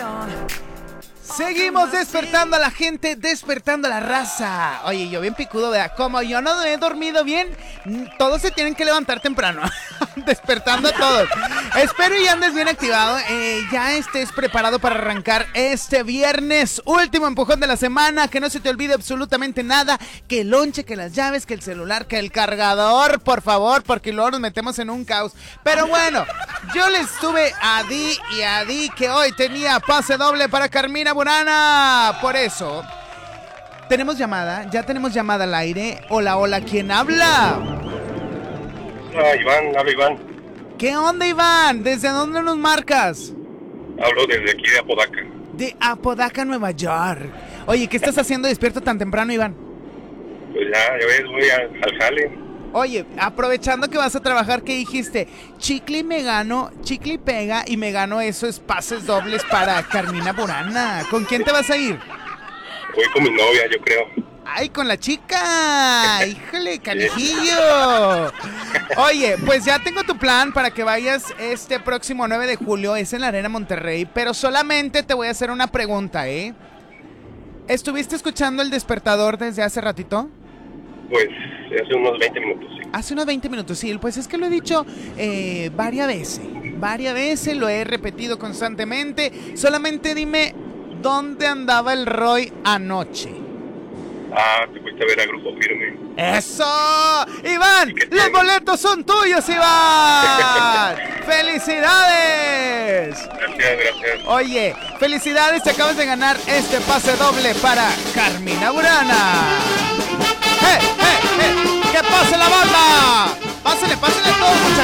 Seguimos despertando a la gente, despertando a la raza. Oye, yo bien picudo, ¿verdad? Como yo no he dormido bien, todos se tienen que levantar temprano. Despertando a todos. Espero y andes bien activado. Ya estés preparado para arrancar este viernes. Último empujón de la semana. Que no se te olvide absolutamente nada. Que el lonche, que las llaves, que el celular, que el cargador. Por favor, porque luego nos metemos en un caos. Pero bueno, yo les estuve a Di que hoy tenía pase doble para Carmina Burana. Por eso, tenemos llamada. Ya tenemos llamada al aire. Hola, hola, ¿quién habla? Iván, habla Iván. ¿Qué onda, Iván? ¿Desde dónde nos marcas? Hablo desde aquí de Apodaca. De Apodaca, Nueva York. Oye, ¿qué estás haciendo despierto tan temprano, Iván? Pues ya ves, voy al jale. Oye, aprovechando que vas a trabajar, ¿qué dijiste? Chicle y me gano, chicle y pega y me gano esos pases dobles para Carmina Burana. ¿Con quién te vas a ir? Voy con mi novia, yo creo. ¡Ay, con la chica! ¡Híjole, canijillo! Oye, pues ya tengo tu plan para que vayas este próximo 9 de julio. Es en la Arena Monterrey, pero solamente te voy a hacer una pregunta, ¿eh? ¿Estuviste escuchando El Despertador desde hace ratito? Pues hace unos 20 minutos, sí. Hace unos 20 minutos, sí. Pues es que lo he dicho varias veces, lo he repetido constantemente. Solamente dime, ¿dónde andaba el Roy anoche? Te fuiste a ver a Grupo Firme. ¡Eso! ¡Iván! ¡Los boletos son tuyos, Iván! ¡Felicidades! Gracias. Oye, felicidades, te acabas de ganar este pase doble para Carmina Burana. ¡Eh! ¡Que pase la banda! Pásale a todos, muchachos.